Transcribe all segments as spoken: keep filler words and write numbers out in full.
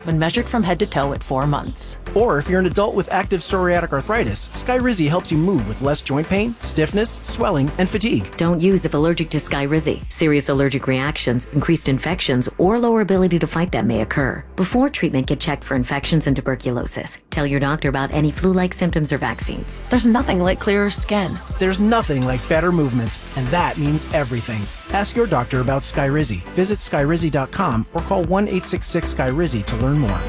when measured from head to toe at four months. Or if you're an adult with active psoriatic arthritis, Skyrizi helps you move with less joint pain, stiffness, swelling, and fatigue. Don't use if allergic to Skyrizi. Serious allergic reactions, increased infections, or lower ability to fight them may occur. Before treatment, get checked for infections and tuberculosis. Tell your doctor about any flu-like symptoms or vaccines. There's nothing like clearer skin. There's nothing like better movement, and that means everything. Ask your doctor about Skyrizi. Visit skyrizi dot com or call one eight six six Skyrizi to learn more.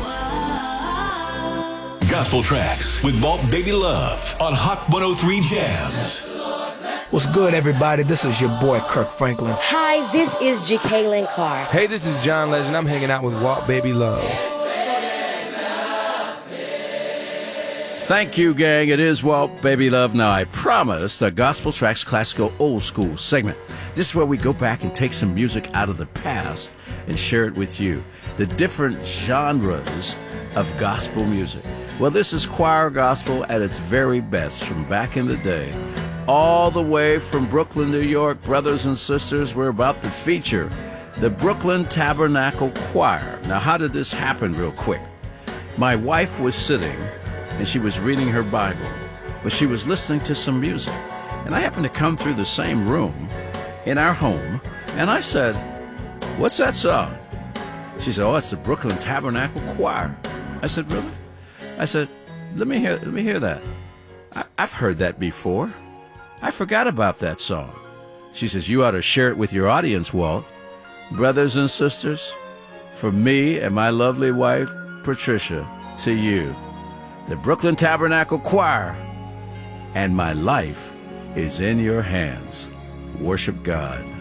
Gospel Tracks with Walt Baby Love on Hot one oh three Jams. What's good, everybody? This is your boy, Kirk Franklin. Hi, this is J K Lynn Carr. Hey, this is John Legend. I'm hanging out with Walt Baby Love. Thank you, gang. It is Walt Baby Love. Now, I promised a Gospel Tracks Classical Old School segment. This is where we go back and take some music out of the past and share it with you. The different genres of gospel music. Well, this is choir gospel at its very best from back in the day. All the way from Brooklyn, New York, brothers and sisters, we're about to feature the Brooklyn Tabernacle Choir. Now, how did this happen real quick? My wife was sitting and she was reading her Bible, but she was listening to some music. And I happened to come through the same room in our home, and I said, "What's that song?" She said, "Oh, it's the Brooklyn Tabernacle Choir." I said, "Really?" I said, let me hear, let me hear that. I, I've heard that before. I forgot about that song. She says, "You ought to share it with your audience, Walt." Brothers and sisters, from me and my lovely wife, Patricia, to you, the Brooklyn Tabernacle Choir, and my life is in your hands. Worship God.